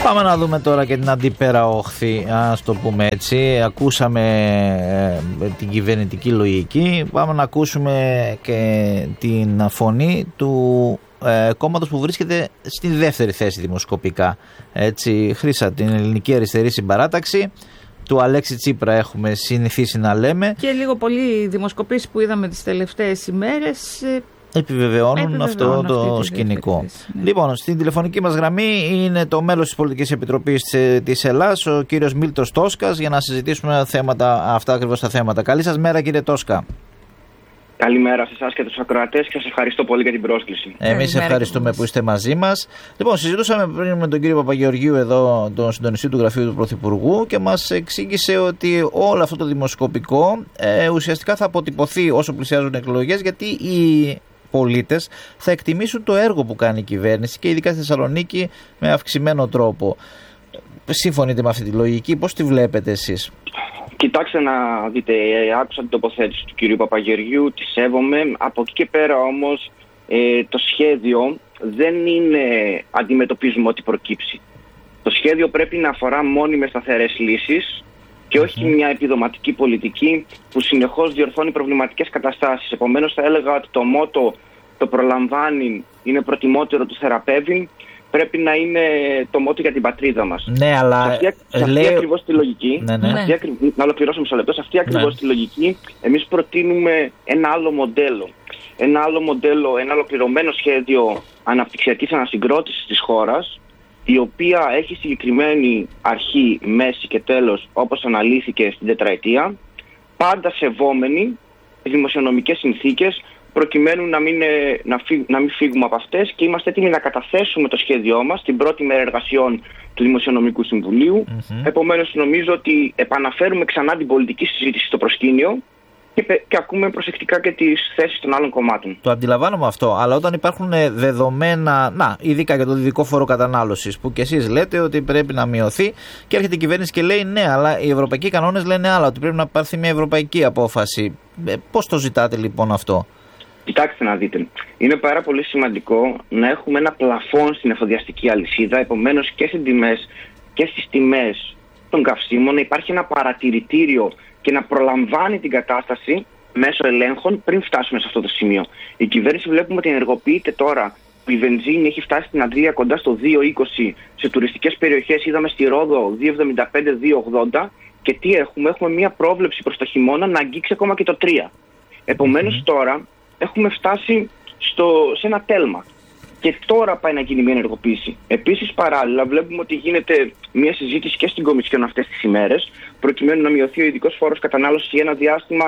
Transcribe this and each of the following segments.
Πάμε να δούμε τώρα και την αντίπερα όχθη, ας το πούμε έτσι. Ακούσαμε την κυβερνητική λογική. Πάμε να ακούσουμε και την φωνή του κόμματος που βρίσκεται στη δεύτερη θέση δημοσκοπικά. Έτσι, Χρύσα, την Ελληνική Αριστερή Συμπαράταξη. Του Αλέξη Τσίπρα έχουμε συνηθίσει να λέμε. Και λίγο πολύ δημοσκοπήσεις που είδαμε τις τελευταίες ημέρες επιβεβαιώνουν αυτό το σκηνικό. Ναι. Λοιπόν, στην τηλεφωνική μας γραμμή είναι το μέλος της Πολιτικής Επιτροπής της Ελλάς, ο κύριος Μίλτος Τόσκας, για να συζητήσουμε αυτά ακριβώς τα θέματα. Καλή σας μέρα, κύριε Τόσκα. Καλημέρα σε εσάς και τους ακροατές και σας ευχαριστώ πολύ για την πρόσκληση. Εμείς ευχαριστούμε που είστε μαζί μας. Λοιπόν, συζητούσαμε πριν με τον κύριο Παπαγεωργίου εδώ, τον συντονιστή του Γραφείου του Πρωθυπουργού, και μας εξήγησε ότι όλο αυτό το δημοσκοπικό ουσιαστικά θα αποτυπωθεί όσο πλησιάζουν εκλογές, γιατί οι πολίτες θα εκτιμήσουν το έργο που κάνει η κυβέρνηση και ειδικά στη Θεσσαλονίκη με αυξημένο τρόπο. Συμφωνείτε με αυτή τη λογική? Πώς τη βλέπετε εσείς? Κοιτάξτε να δείτε, άκουσα την τοποθέτηση του κυρίου Παπαγεωργίου, τη σέβομαι. Από εκεί και πέρα όμως το σχέδιο δεν είναι αντιμετωπίζουμε ό,τι προκύψει. Το σχέδιο πρέπει να αφορά μόνιμες σταθερές λύσεις και όχι μια επιδοματική πολιτική που συνεχώς διορθώνει προβληματικές καταστάσεις. Επομένως θα έλεγα ότι το μότο «το προλαμβάνει είναι προτιμότερο του θεραπεύει» πρέπει να είναι το μότο για την πατρίδα μας. Ναι, αλλά σε αυτή ακριβώς τη λογική, ναι. να ολοκληρώσω μισό λεπτό, σε αυτή ακριβώς τη λογική εμείς προτείνουμε ένα άλλο μοντέλο. Ένα άλλο μοντέλο, ένα ολοκληρωμένο σχέδιο αναπτυξιακής ανασυγκρότησης της χώρας, η οποία έχει συγκεκριμένη αρχή, μέση και τέλος, όπως αναλύθηκε στην τετραετία, πάντα σεβόμενη δημοσιονομικές συνθήκες, προκειμένου να μην φύγουμε από αυτές, και είμαστε έτοιμοι να καταθέσουμε το σχέδιό μας την πρώτη μέρα εργασιών του Δημοσιονομικού Συμβουλίου. Επομένως, νομίζω ότι επαναφέρουμε ξανά την πολιτική συζήτηση στο προσκήνιο και ακούμε προσεκτικά και τις θέσεις των άλλων κομμάτων. Το αντιλαμβάνομαι αυτό, αλλά όταν υπάρχουν δεδομένα, ειδικά για το δυτικό φόρο κατανάλωσης, που κι εσείς λέτε ότι πρέπει να μειωθεί, και έρχεται η κυβέρνηση και λέει ναι, αλλά οι ευρωπαϊκοί κανόνες λένε άλλα, ότι πρέπει να πάρθει μια ευρωπαϊκή απόφαση. Πώς το ζητάτε λοιπόν αυτό? Κοιτάξτε να δείτε, είναι πάρα πολύ σημαντικό να έχουμε ένα πλαφόν στην εφοδιαστική αλυσίδα, επομένως και στις τιμές των καυσίμων να υπάρχει ένα παρατηρητήριο και να προλαμβάνει την κατάσταση μέσω ελέγχων πριν φτάσουμε σε αυτό το σημείο. Η κυβέρνηση βλέπουμε ότι ενεργοποιείται τώρα. Η βενζίνη έχει φτάσει στην Αντλία κοντά στο 2,20, σε τουριστικές περιοχές είδαμε στη Ρόδο 2,75-2,80, και τι έχουμε? Έχουμε μια πρόβλεψη προς το χειμώνα να αγγίξει ακόμα και το 3. Επομένως τώρα έχουμε φτάσει σε ένα τέλμα. Και τώρα πάει να γίνει μια ενεργοποίηση. Επίσης, παράλληλα, βλέπουμε ότι γίνεται μια συζήτηση και στην Κομισιόν αυτές τις ημέρες, προκειμένου να μειωθεί ο ειδικός φόρος κατανάλωσης για ένα διάστημα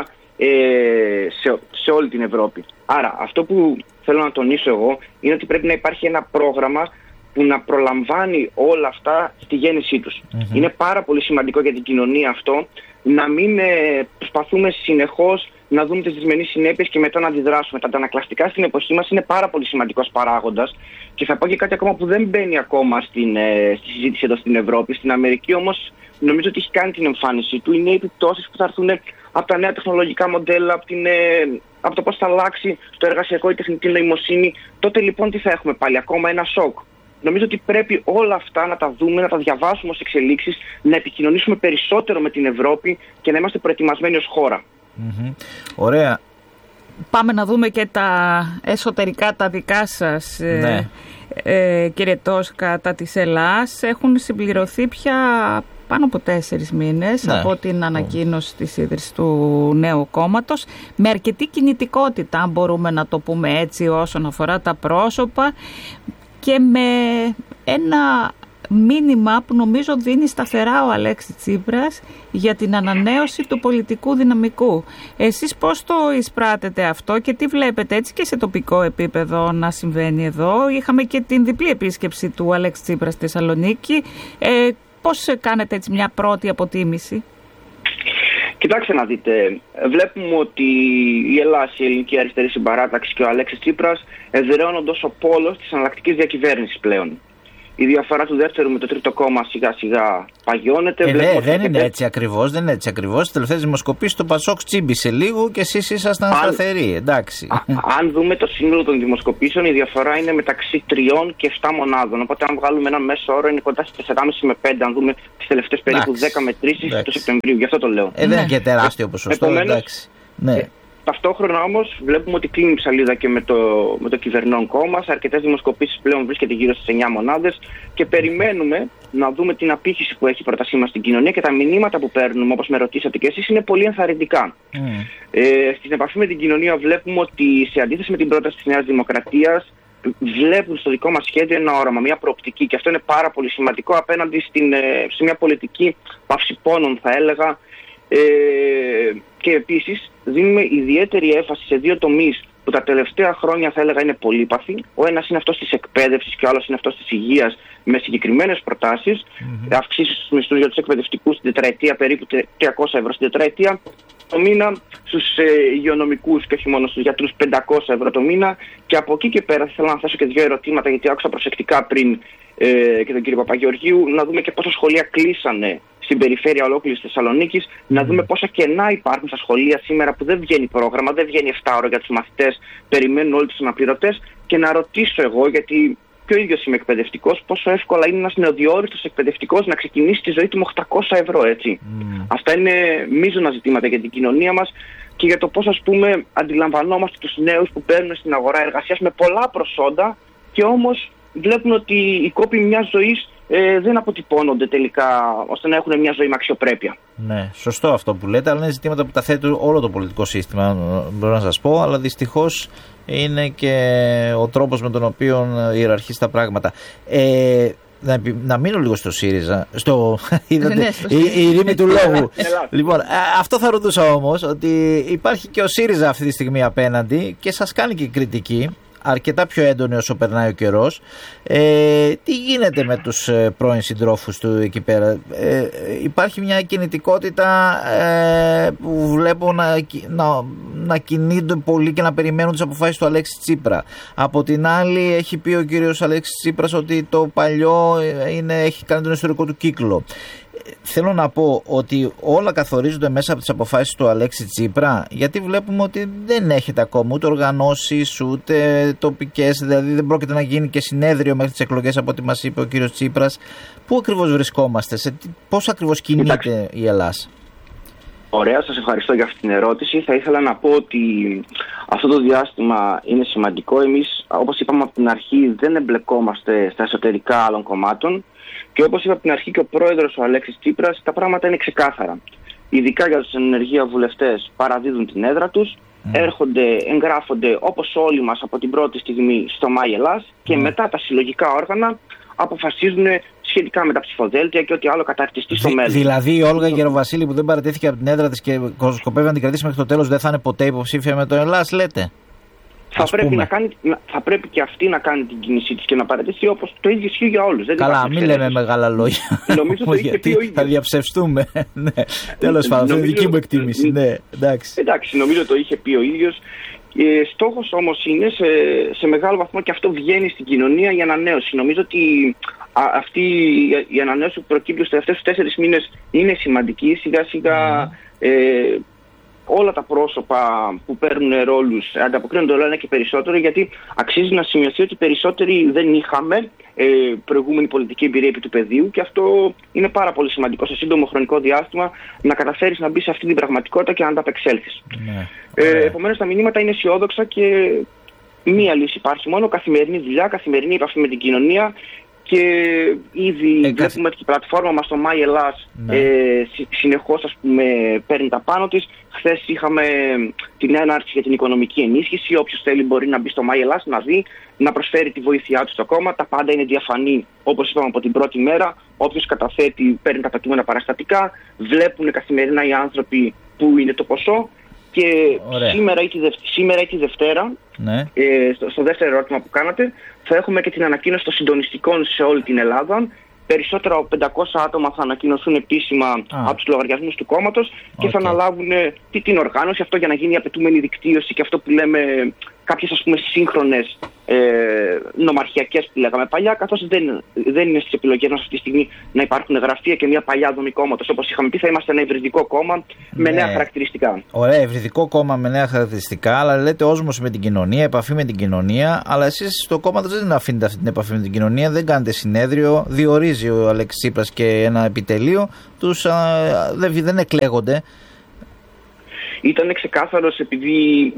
σε όλη την Ευρώπη. Άρα, αυτό που θέλω να τονίσω εγώ είναι ότι πρέπει να υπάρχει ένα πρόγραμμα που να προλαμβάνει όλα αυτά στη γέννησή τους. Είναι πάρα πολύ σημαντικό για την κοινωνία αυτό, να μην προσπαθούμε συνεχώς να δούμε τις δυσμενείς συνέπειες και μετά να αντιδράσουμε. Τα αντανακλαστικά στην εποχή μας είναι πάρα πολύ σημαντικός παράγοντας, και θα πω και κάτι ακόμα που δεν μπαίνει ακόμα στη συζήτηση εδώ στην Ευρώπη. Στην Αμερική όμως νομίζω ότι έχει κάνει την εμφάνιση του. Είναι οι επιπτώσεις που θα έρθουν από τα νέα τεχνολογικά μοντέλα, από το πώς θα αλλάξει το εργασιακό η τεχνητή νοημοσύνη. Τότε λοιπόν τι θα έχουμε πάλι? Ακόμα ένα σοκ. Νομίζω ότι πρέπει όλα αυτά να τα δούμε, να τα διαβάσουμε ως εξελίξεις, να επικοινωνήσουμε περισσότερο με την Ευρώπη και να είμαστε προετοιμασμένοι ως χώρα. Ωραία. Πάμε να δούμε και τα εσωτερικά, τα δικά σας, κύριε Τόσκα, τα της Ελλάς. Έχουν συμπληρωθεί πια πάνω από 4 μήνες από την ανακοίνωση της ίδρυσης του νέου κόμματος, με αρκετή κινητικότητα, αν μπορούμε να το πούμε έτσι, όσον αφορά τα πρόσωπα, και με ένα μήνυμα που νομίζω δίνει σταθερά ο Αλέξης Τσίπρας για την ανανέωση του πολιτικού δυναμικού. Εσείς πώς το εισπράτετε αυτό και τι βλέπετε έτσι και σε τοπικό επίπεδο να συμβαίνει εδώ? Είχαμε και την διπλή επίσκεψη του Αλέξη Τσίπρα στη Θεσσαλονίκη. Πώς κάνετε έτσι μια πρώτη αποτίμηση? Κοιτάξτε να δείτε, βλέπουμε ότι η Ελλάς, η Ελληνική Αριστερή Συμπαράταξη και ο Αλέξης Τσίπρας εδραιώνονται ως ο πόλος της εναλλακτικής διακυβέρνησης πλέον. Η διαφορά του δεύτερου με το τρίτο κόμμα σιγά σιγά παγιώνεται. Δεν είναι έτσι ακριβώς. Στις τελευταίες δημοσκοπήσεις το Πασόκ τσίμπησε λίγο και εσείς ήσασταν σταθεροί. Εντάξει. Αν δούμε το σύνολο των δημοσκοπήσεων, η διαφορά είναι μεταξύ 3 και 7 μονάδων. Οπότε, αν βγάλουμε έναν μέσο όρο, είναι κοντά στις 4,5 με 5. Αν δούμε τις τελευταίες περίπου 10 μετρήσεις του Σεπτεμβρίου. Γι' αυτό το λέω. Δεν είναι και τεράστιο ποσοστό. Επομένως, ταυτόχρονα όμως βλέπουμε ότι κλείνει η ψαλίδα και με το κυβερνών κόμμα. Σε αρκετές δημοσκοπήσεις πλέον βρίσκεται γύρω στις 9 μονάδες και περιμένουμε να δούμε την απήχηση που έχει η πρότασή μας στην κοινωνία και τα μηνύματα που παίρνουμε, όπως με ρωτήσατε και εσείς, είναι πολύ ενθαρρυντικά. Στην επαφή με την κοινωνία βλέπουμε ότι σε αντίθεση με την πρόταση της Νέας Δημοκρατίας, βλέπουν στο δικό μας σχέδιο ένα όραμα, μια προοπτική, και αυτό είναι πάρα πολύ σημαντικό απέναντι σε μια πολιτική παύση πόνων, θα έλεγα. Και επίσης δίνουμε ιδιαίτερη έμφαση σε 2 τομείς που τα τελευταία χρόνια θα έλεγα είναι πολύπαθοι. Ο ένας είναι αυτός της εκπαίδευσης και ο άλλος είναι αυτός της υγείας, με συγκεκριμένες προτάσεις. Αυξήσεις στους μισθούς για τους εκπαιδευτικούς στην τετραετία, περίπου 300 ευρώ στην τετραετία το μήνα, στους υγειονομικούς και όχι μόνο στους γιατρούς 500 ευρώ το μήνα. Και από εκεί και πέρα θέλω να θέσω και 2 ερωτήματα, γιατί άκουσα προσεκτικά πριν και τον κύριο Παπαγεωργίου, να δούμε και πόσα σχολεία κλείσανε στην περιφέρεια ολόκληρης Θεσσαλονίκης, να δούμε πόσα κενά υπάρχουν στα σχολεία σήμερα που δεν βγαίνει πρόγραμμα, δεν βγαίνει 7 ώρα για τους μαθητές, περιμένουν όλοι τους αναπληρωτές, και να ρωτήσω εγώ, γιατί και ο ίδιος είμαι εκπαιδευτικός, πόσο εύκολα είναι ένας νεοδιόριστος εκπαιδευτικός να ξεκινήσει τη ζωή του με 800 ευρώ, έτσι. Αυτά είναι μείζωνα ζητήματα για την κοινωνία μας και για το πώς, ας πούμε, αντιλαμβανόμαστε τους νέους που παίρνουν στην αγορά εργασίας με πολλά προσόντα και όμως βλέπουν ότι οι κόποι μιας ζωής δεν αποτυπώνονται τελικά ώστε να έχουν μια ζωή με αξιοπρέπεια. Ναι, σωστό αυτό που λέτε, αλλά είναι ζητήματα που τα θέτει όλο το πολιτικό σύστημα, μπορώ να σας πω, αλλά δυστυχώς είναι και ο τρόπος με τον οποίο ιεραρχείς τα πράγματα. Να μείνω λίγο στο ΣΥΡΙΖΑ, η ρήμη του λόγου. Λοιπόν, αυτό θα ρωτούσα όμως, ότι υπάρχει και ο ΣΥΡΙΖΑ αυτή τη στιγμή απέναντι και σας κάνει και κριτική, αρκετά πιο έντονη όσο περνάει ο καιρός. Τι γίνεται με τους πρώην συντρόφους του εκεί πέρα? Υπάρχει μια κινητικότητα που βλέπω να κινούνται πολύ και να περιμένουν τις αποφάσεις του Αλέξη Τσίπρα. Από την άλλη έχει πει ο κύριος Αλέξης Τσίπρας ότι το παλιό έχει κάνει τον ιστορικό του κύκλο. Θέλω να πω ότι όλα καθορίζονται μέσα από τις αποφάσεις του Αλέξη Τσίπρα, γιατί βλέπουμε ότι δεν έχετε ακόμα ούτε οργανώσεις ούτε τοπικές, δηλαδή δεν πρόκειται να γίνει και συνέδριο μέχρι τις εκλογές από ό,τι μας είπε ο κύριος Τσίπρας. Πού ακριβώς βρισκόμαστε, πώς ακριβώς κινείται η Ελλάδα? Ωραία, σας ευχαριστώ για αυτή την ερώτηση. Θα ήθελα να πω ότι αυτό το διάστημα είναι σημαντικό. Εμείς, όπως είπαμε από την αρχή, δεν εμπλεκόμαστε στα εσωτερικά άλλων κομμάτων. Και όπως είπα από την αρχή και ο πρόεδρος ο Αλέξης Τσίπρας, τα πράγματα είναι ξεκάθαρα. Ειδικά για τους ενεργεία βουλευτές παραδίδουν την έδρα τους, έρχονται, εγγράφονται όπως όλοι μας από την πρώτη στιγμή στο ΜΑΙ Ελλάς και μετά τα συλλογικά όργανα αποφασίζουν σχετικά με τα ψηφοδέλτια και ό,τι άλλο καταρτιστεί στο μέλλον. Δηλαδή η Όλγα Γεροβασίλη που δεν παρατήθηκε από την έδρα της και σκοπεύει να την κρατήσει μέχρι το τέλος, δεν θα είναι ποτέ υποψήφια με το Ελλάς, λέτε? Θα πρέπει και αυτή να κάνει την κίνησή της και να παρατηθεί, όπως το ίδιο ισχύει για όλους. Καλά, μην λέμε μεγάλα λόγια. Νομίζω το είχε πει ο ίδιος. Θα διαψευστούμε. Ναι. Τέλος πάντων, αυτή είναι δική μου εκτίμηση. Ναι, εντάξει, νομίζω το είχε πει ο ίδιος. Στόχος όμως είναι σε μεγάλο βαθμό, και αυτό βγαίνει στην κοινωνία, η ανανέωση. Νομίζω ότι αυτή η ανανέωση που προκύπτει στους τελευταίους 4 μήνες είναι σημαντική. Σιγά σιγά όλα τα πρόσωπα που παίρνουν ρόλους ανταποκρίνονται όλο ένα και περισσότερο, γιατί αξίζει να σημειωθεί ότι περισσότεροι δεν είχαμε προηγούμενη πολιτική εμπειρία επί του πεδίου, και αυτό είναι πάρα πολύ σημαντικό σε σύντομο χρονικό διάστημα να καταφέρεις να μπεις σε αυτή την πραγματικότητα και να ανταπεξέλθεις. Επομένως τα μηνύματα είναι αισιόδοξα και μία λύση υπάρχει μόνο: καθημερινή δουλειά, καθημερινή επαφή με την κοινωνία. Και ήδη βλέπουμε ότι η πλατφόρμα μας στο ΜΑΙ Ελλάς συνεχώς, ας πούμε, παίρνει τα πάνω της. Χθες είχαμε την έναρξη για την οικονομική ενίσχυση. Όποιος θέλει μπορεί να μπει στο ΜΑΙ Ελλάς, να δει, να προσφέρει τη βοήθειά του στο κόμμα. Τα πάντα είναι διαφανή, όπως είπαμε, από την πρώτη μέρα. Όποιος καταθέτει παίρνει τα απαιτούμενα παραστατικά. Βλέπουν καθημερινά οι άνθρωποι που είναι το ποσό. Και σήμερα ή τη Δευτέρα, στο δεύτερο ερώτημα που κάνατε, θα έχουμε και την ανακοίνωση των συντονιστικών σε όλη την Ελλάδα. Περισσότερα από 500 άτομα θα ανακοινωθούν επίσημα από τους λογαριασμούς του κόμματος και θα αναλάβουν την οργάνωση, αυτό για να γίνει η απαιτούμενη δικτύωση και αυτό που λέμε κάποιες ας πούμε σύγχρονες νομαρχιακές που λέγαμε παλιά, καθώς δεν είναι στις επιλογές μας αυτή τη στιγμή να υπάρχουν γραφεία και μια παλιά δομή κόμματος. Όπως είχαμε πει, θα είμαστε ένα υβριδικό κόμμα με νέα χαρακτηριστικά. Ωραία, υβριδικό κόμμα με νέα χαρακτηριστικά, αλλά λέτε όσμωση με την κοινωνία, επαφή με την κοινωνία. Αλλά εσείς στο κόμμα δεν αφήνετε αυτή την επαφή με την κοινωνία, δεν κάνετε συνέδριο. Διορίζει ο Αλέξης Τσίπρας και ένα επιτελείο, δεν εκλέγονται. Ήταν ξεκάθαρος, επειδή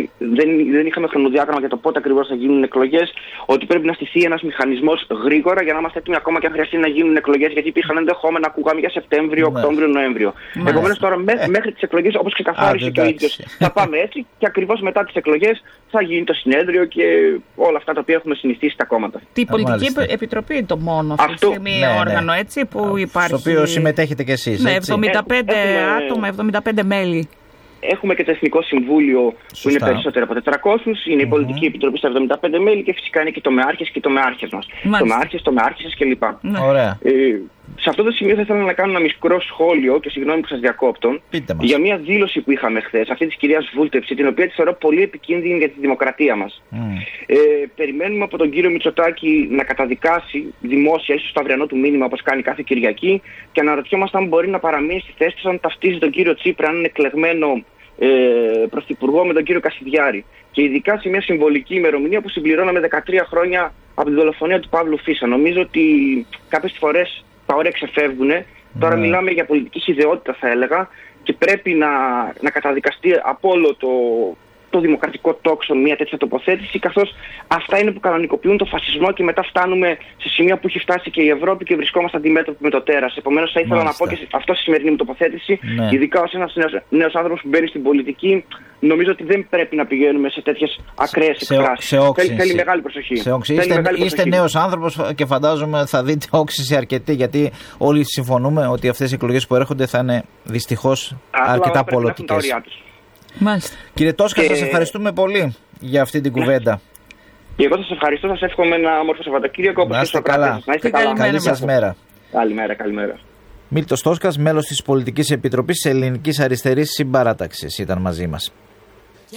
δεν είχαμε χρονοδιάγραμμα για το πότε ακριβώς θα γίνουν εκλογές, ότι πρέπει να στηθεί ένας μηχανισμός γρήγορα για να είμαστε έτοιμοι ακόμα και αν χρειαστεί να γίνουν εκλογές, γιατί υπήρχαν ενδεχόμενα, ακούγαμε για Σεπτέμβριο, Οκτώβριο, Νοέμβριο. Επομένως τώρα μέχρι τις εκλογές, όπως ξεκαθάρισε και ο ίδιος, θα πάμε έτσι και ακριβώς μετά τις εκλογές θα γίνει το συνέδριο και όλα αυτά τα οποία έχουμε συνηθίσει στα κόμματα. Η Πολιτική Επιτροπή είναι το μόνο αυτή τη στιγμή όργανο, έτσι, που υπάρχει. Στο οποίο συμμετέχετε κι εσείς. Ναι, 75 άτομα, 75 μέλη. Έχουμε και το Εθνικό Συμβούλιο που είναι περισσότερο από 400, είναι η Πολιτική Επιτροπή στα 75 μέλη και φυσικά είναι και το ΜΕάρχες και το ΜΕάρχες μας. Το ΜΕάρχες κλπ. Ωραία. Σε αυτό το σημείο θα ήθελα να κάνω ένα μικρό σχόλιο και συγγνώμη που σας διακόπτω για μια δήλωση που είχαμε χθες, αυτή της κυρίας Βούλτεψη, την οποία τη θεωρώ πολύ επικίνδυνη για τη δημοκρατία μας. Περιμένουμε από τον κύριο Μητσοτάκη να καταδικάσει δημόσια, ίσως στο αυριανό του μήνυμα όπως κάνει κάθε Κυριακή, και αναρωτιόμαστε αν μπορεί να παραμείνει στη θέση του, αν ταυτίζει τον κύριο Τσίπρα, αν είναι εκλεγμένο πρωθυπουργό, με τον κύριο Κασιδιάρη. Και ειδικά σε μια συμβολική ημερομηνία που συμπληρώναμε 13 χρόνια από τη δολοφονία του Παύλου Φίσα. Νομίζω ότι κάποιες φορές τα όρια ξεφεύγουν. Τώρα μιλάμε για πολιτική χυδαιότητα, θα έλεγα, και πρέπει να καταδικαστεί από όλο το δημοκρατικό τόξο μια τέτοια τοποθέτηση, καθώς αυτά είναι που κανονικοποιούν το φασισμό και μετά φτάνουμε σε σημεία που έχει φτάσει και η Ευρώπη και βρισκόμαστε αντιμέτωποι με το τέρας. Επομένως, θα ήθελα να πω και αυτό στη σημερινή μου τοποθέτηση, ειδικά ως ένας νέος άνθρωπος που μπαίνει στην πολιτική, νομίζω ότι δεν πρέπει να πηγαίνουμε σε τέτοιες ακραίες εκφράσεις. Θέλει μεγάλη προσοχή. Είστε νέος άνθρωπος και φαντάζομαι θα δείτε όξυση αρκετή, γιατί όλοι συμφωνούμε ότι αυτές οι εκλογές που έρχονται θα είναι δυστυχώς αρκετά πολιτικές. Μάλιστα. Κύριε Τόσκα, σας ευχαριστούμε πολύ για αυτή την κουβέντα. Και εγώ σας ευχαριστώ, σας εύχομαι ένα όμορφο Σαββατοκύριακο. Να είστε καλά. Καλή σας μέρα. Καλημέρα. Μίλτος Τόσκας, μέλος της Πολιτικής Επιτροπής της Ελληνικής Αριστερής Συμπαράταξης, ήταν μαζί μας.